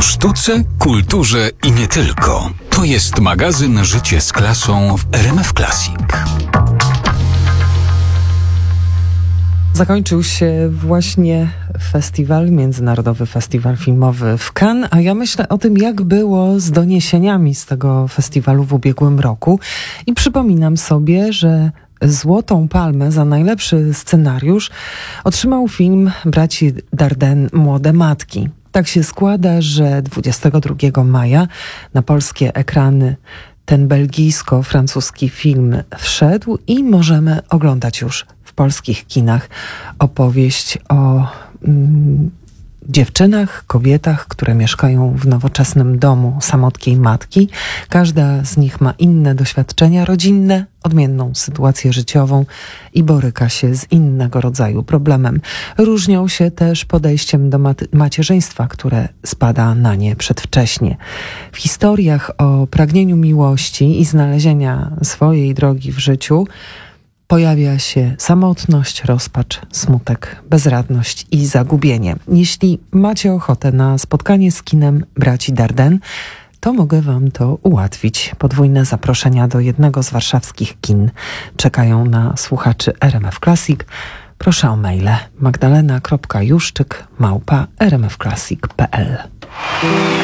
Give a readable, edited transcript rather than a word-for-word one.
O sztuce, kulturze i nie tylko. To jest magazyn Życie z klasą w RMF Classic. Zakończył się właśnie Międzynarodowy Festiwal Filmowy w Cannes, a ja myślę o tym, jak było z doniesieniami z tego festiwalu w ubiegłym roku i przypominam sobie, że Złotą Palmę za najlepszy scenariusz otrzymał film braci Dardenne Młode Matki. Tak się składa, że 22 maja na polskie ekrany ten belgijsko-francuski film wszedł i możemy oglądać już w polskich kinach opowieść o dziewczynach, kobietach, które mieszkają w nowoczesnym domu samotnej matki. Każda z nich ma inne doświadczenia rodzinne, odmienną sytuację życiową i boryka się z innego rodzaju problemem. Różnią się też podejściem do macierzyństwa, które spada na nie przedwcześnie. W historiach o pragnieniu miłości i znalezienia swojej drogi w życiu pojawia się samotność, rozpacz, smutek, bezradność i zagubienie. Jeśli macie ochotę na spotkanie z kinem braci Dardenne, to mogę wam to ułatwić. Podwójne zaproszenia do jednego z warszawskich kin czekają na słuchaczy RMF Classic. Proszę o maile magdalena.juszczyk@rmfclassic.pl.